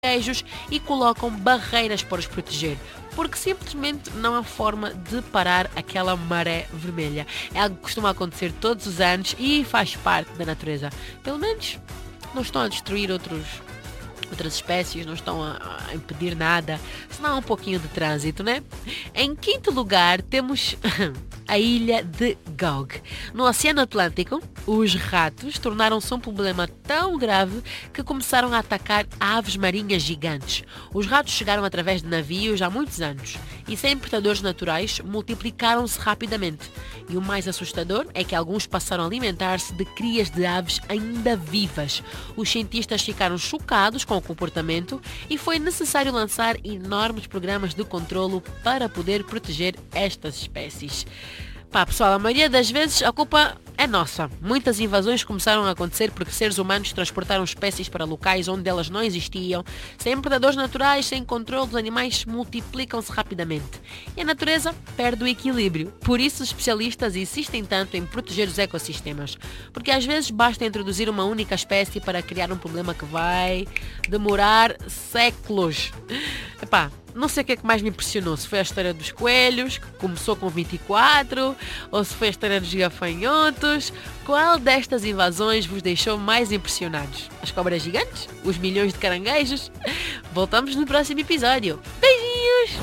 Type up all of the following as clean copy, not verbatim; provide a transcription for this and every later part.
caranguejos e colocam barreiras para os proteger, porque simplesmente não há forma de parar aquela maré vermelha. É algo que costuma acontecer todos os anos e faz parte da natureza. Pelo menos não estão a destruir outras espécies, não estão a impedir nada, senão há um pouquinho de trânsito, né? Em quinto lugar, temos a ilha de Gog. No Oceano Atlântico, os ratos tornaram-se um problema tão grave que começaram a atacar aves marinhas gigantes. Os ratos chegaram através de navios há muitos anos e, sem predadores naturais, multiplicaram-se rapidamente. E o mais assustador é que alguns passaram a alimentar-se de crias de aves ainda vivas. Os cientistas ficaram chocados com o comportamento e foi necessário lançar enormes programas de controlo para poder proteger estas espécies. Pá, pessoal, a maioria das vezes a culpa é nossa. Muitas invasões começaram a acontecer porque seres humanos transportaram espécies para locais onde elas não existiam. Sem predadores naturais, sem controle, os animais multiplicam-se rapidamente. E a natureza perde o equilíbrio. Por isso, os especialistas insistem tanto em proteger os ecossistemas. Porque às vezes basta introduzir uma única espécie para criar um problema que vai demorar séculos. Epá, não sei o que é que mais me impressionou, se foi a história dos coelhos, que começou com 24, ou se foi a história dos gafanhotos. Qual destas invasões vos deixou mais impressionados? As cobras gigantes? Os milhões de caranguejos? Voltamos no próximo episódio. Beijinhos!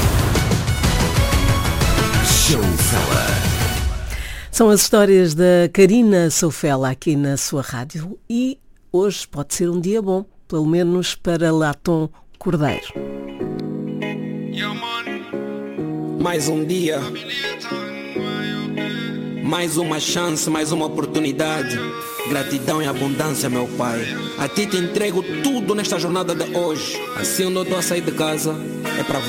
Showfella. São as histórias da Karina Soufella aqui na sua rádio e hoje pode ser um dia bom, pelo menos para Latom Cordeiro. Mais um dia, mais uma chance, mais uma oportunidade. Gratidão e abundância, meu Pai. A Ti te entrego tudo nesta jornada de hoje. Assim onde eu estou a sair de casa, é para